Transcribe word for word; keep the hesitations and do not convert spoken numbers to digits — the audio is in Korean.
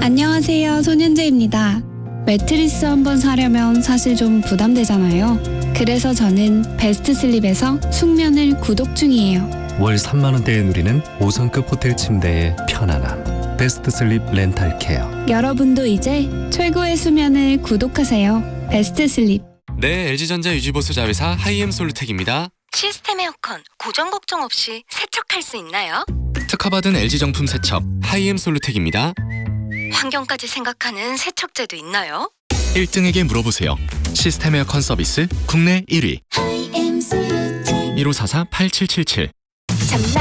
안녕하세요, 손현재입니다. 매트리스 한번 사려면 사실 좀 부담되잖아요. 그래서 저는 베스트 슬립에서 숙면을 구독 중이에요. 월 삼만 원대에 누리는 오 성급 호텔 침대의 편안함. 베스트 슬립 렌탈 케어. 여러분도 이제 최고의 수면을 구독하세요. 베스트 슬립. 네, 엘지전자 유지보수 자회사 하이엠 솔루텍입니다. 시스템 에어컨 고장 걱정 없이 세척할 수 있나요? 특허받은 엘지 정품 세척 하이엠 솔루텍입니다. 환경까지 생각하는 세척제도 있나요? 일 등에게 물어보세요. 시스템 에어컨 서비스 국내 일 위 일오사사 팔칠칠칠. 참나